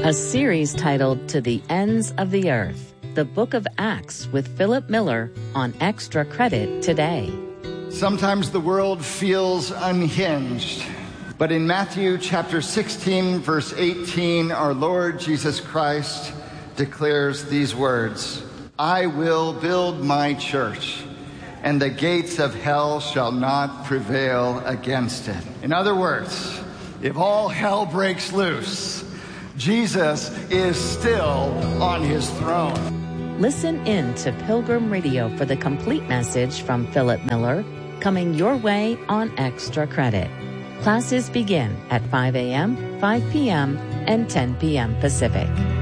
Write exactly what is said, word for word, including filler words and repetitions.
A series titled To the Ends of the Earth, the Book of Acts with Philip Miller on Extra Credit today. Sometimes the world feels unhinged, but in Matthew chapter sixteen, verse eighteen, our Lord Jesus Christ declares these words, "I will build my church, and the gates of hell shall not prevail against it." In other words, if all hell breaks loose, Jesus is still on his throne. Listen in to Pilgrim Radio for the complete message from Philip Miller, coming your way on Extra Credit. Classes begin at five a.m., five p.m., and ten p.m. Pacific.